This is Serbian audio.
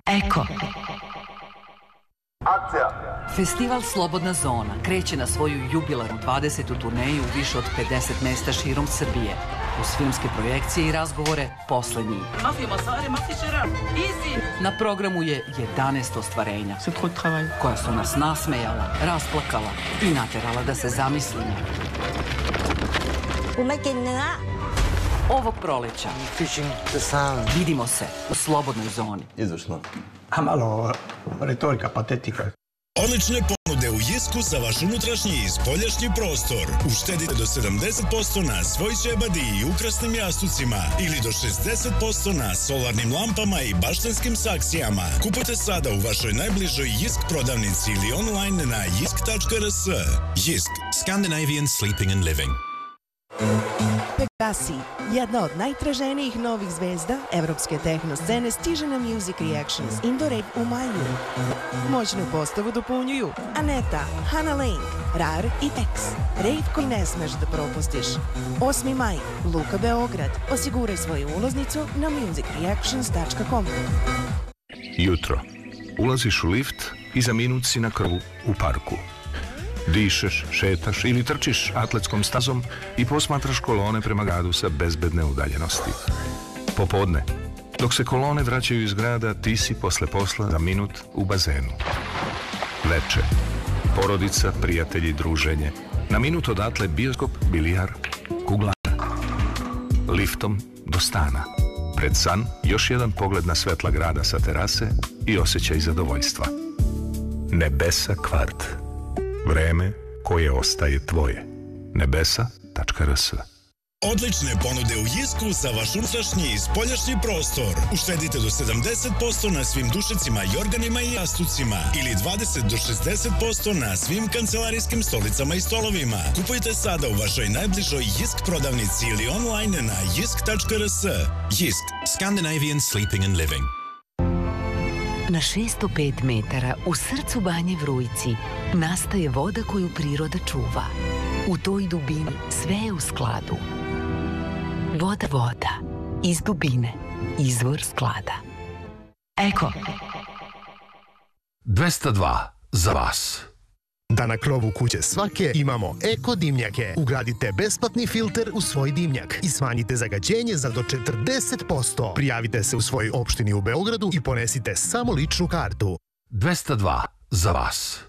Eko. Akcija! Festival Slobodna zona kreće na svoju jubilarnu 20. turneju u više od 50 mesta širom Srbije. Uz filmske projekcije i razgovore posle njih. Na programu je 11 ostvarenja koja su nas nasmejala, rasplakala i naterala da se zamislimo. Ovog proleća vidimo se u Slobodnoj zoni. Izvršno. A malo retorika, patetika. Odlične ponude u Jisku za vaš unutrašnji i spoljašnji prostor. Uštedite do 70% na svoj ćebadi i ukrasnim jastucima ili do 60% na solarnim lampama i baštenskim saksijama. Kupujte sada u vašoj najbližoj Jisk prodavnici ili online na jisk.rs. Jisk. Scandinavian Sleeping and Living. Pegasi, jedna od najtraženijih novih zvezda evropske tehno scene, stiže na Music Reactions Indoor Rave u maju. Moćnu postavu dopunjuju Aneta, Hannah Lang, Rar i X. Rave koji ne smeš da propustiš. 8. maj, Luka Beograd. Osiguraj svoju ulaznicu na musicreactions.com. Jutro. Ulaziš u lift i za minut si na krvu u parku. Dišeš, šetaš ili trčiš atletskom stazom i posmatraš kolone prema gradu sa bezbedne udaljenosti. Popodne, dok se kolone vraćaju iz grada, ti si posle posla za minut u bazenu. Veče, porodica, prijatelji, druženje. Na minut odatle bioskop, bilijar, kuglara. Liftom do stana. Pred san još jedan pogled na svetla grada sa terase i osjećaj zadovoljstva. Nebesa kvart. Vreme koje ostaje tvoje. Nebesa.rs. Odlične ponude u Jisku za vaš unutrašnji i spoljašnji prostor. Uštedite do 70% na svim dušecima, jorganima i jastucima ili 20 do 60% na svim kancelarijskim stolicama i stolovima. Kupujte sada u vašoj najbližoj Jisk prodavnici ili online na jisk.rs. Jisk. Scandinavian Sleeping and Living. Na 605 metara u srcu Banje Vrujci nastaje voda koju priroda čuva. U toj dubini sve je u skladu. Voda, iz dubine, izvor sklada. Eko. 202 za vas. Da na krovu kuće svake imamo eko dimnjake. Ugradite besplatni filter u svoj dimnjak i smanjite zagađenje za do 40%. Prijavite se u svojoj opštini u Beogradu i ponesite samo ličnu kartu. 202 za vas.